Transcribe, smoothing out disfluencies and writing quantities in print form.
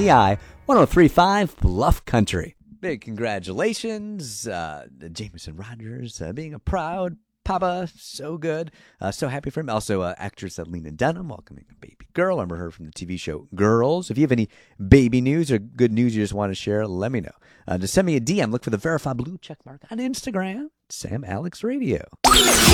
WBBI 103.5 Bluff Country. Big congratulations, Jameson Rogers, being a proud papa. So good. So happy for him. Also, actress Lena Dunham welcoming a baby girl. I remember her from the TV show Girls. If you have any baby news or good news you just want to share, let me know. Just send me a DM. Look for the verified blue check mark on Instagram. Sam Alex Radio.